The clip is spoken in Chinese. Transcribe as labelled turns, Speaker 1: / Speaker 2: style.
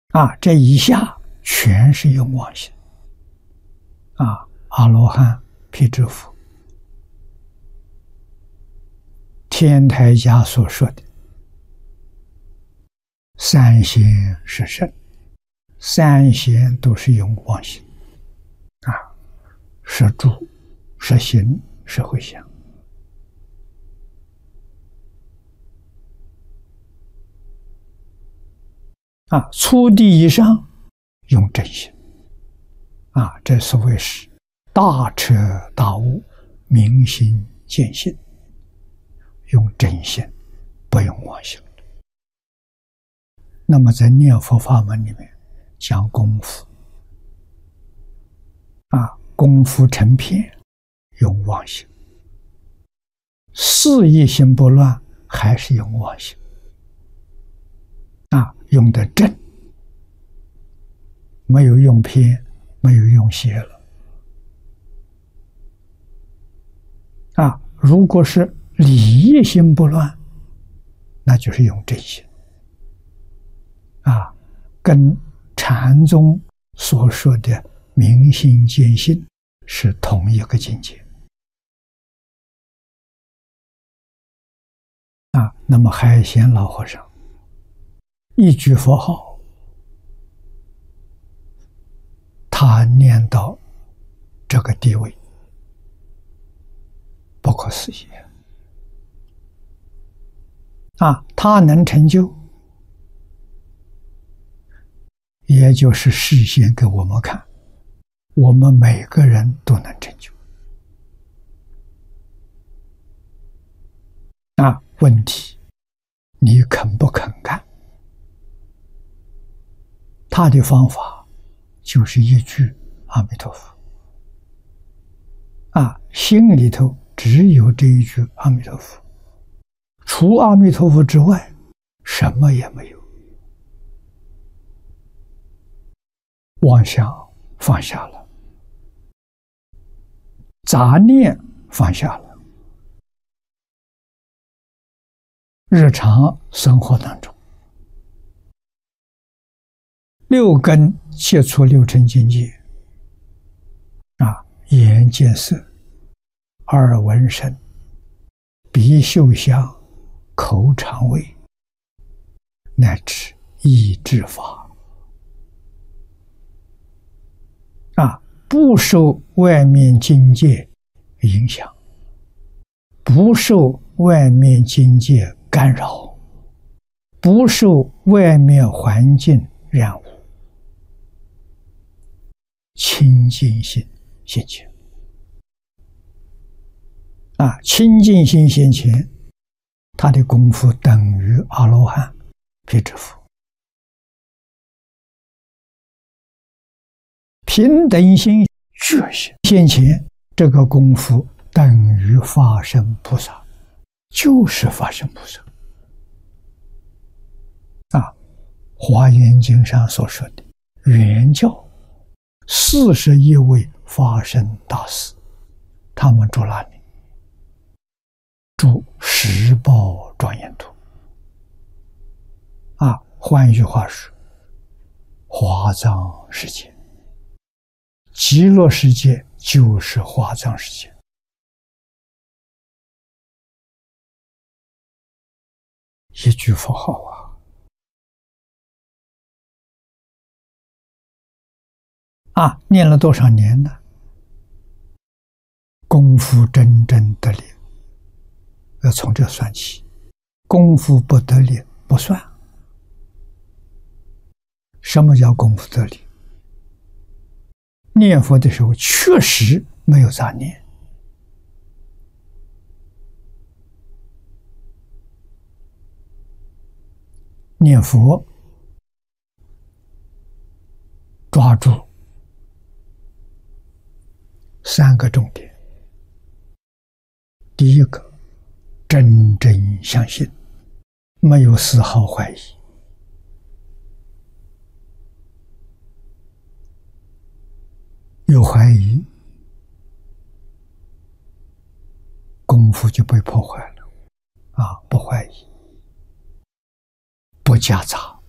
Speaker 1: 这一下全是用妄心。阿罗汉、辟支佛、天台家所说的三贤是圣，三贤都是用妄心摄住、摄行、摄回向。初地以上用真心。这所谓是大彻大悟、明心见性，用真心，不用妄心。那么在念佛法门里面讲功夫，功夫成片用妄心，事业心不乱还是用妄心。用的正，没有用偏，没有用邪了。如果是理业心不乱，那就是用真心。跟禅宗所说的明心见性是同一个境界。那么海贤老和尚一句佛号，他念到这个地位，不可思议。他能成就，也就是示现给我们看，我们每个人都能成就。问题你肯不肯干？他的方法就是一句阿弥陀佛。心里头只有这一句阿弥陀佛，除阿弥陀佛之外什么也没有。妄想放下了，杂念放下了，日常生活当中六根切除六尘境界，眼见色，耳闻声，鼻嗅香，口尝味，乃至意志法，不受外面境界影响，不受外面境界干扰，不受外面环境染污，清净心现前。清净心现前，他的功夫等于阿罗汉、辟支佛。平等心、觉心现前，这个功夫等于法身菩萨，就是法身菩萨。华严经上所说的原教41位法身大士，他们住哪里？住十报庄严土。换一句话说，华藏世界，极乐世界就是华藏世界。一句佛号念了多少年呢？功夫真正得力，要从这算起。功夫不得力不算。什么叫功夫得力？念佛的时候确实没有杂念，念佛抓住3个重点。第一个，真正相信，没有丝毫怀疑。有怀疑，功夫就被破坏了。不怀疑，不夹杂，